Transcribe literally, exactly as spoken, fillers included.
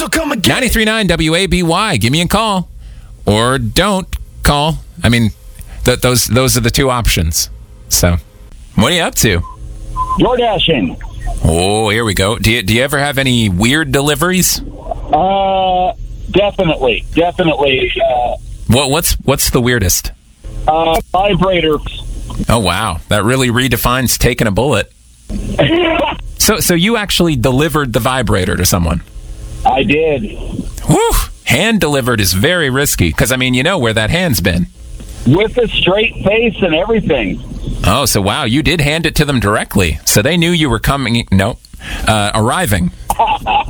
so come again. ninety-three point nine W A B Y. Give me a call. Or don't call. I mean, th- those those are the two options. So, what are you up to? Door dashing. Oh, here we go. Do you, do you ever have any weird deliveries? Uh, definitely. Definitely. Uh, What what's what's the weirdest? uh, vibrator. Oh wow, that really redefines taking a bullet. So so you actually delivered the vibrator to someone? I did. Whew! Hand delivered is very risky because I mean you know where that hand's been. With a straight face and everything. Oh, so wow, you did hand it to them directly, so they knew you were coming. No, uh, arriving.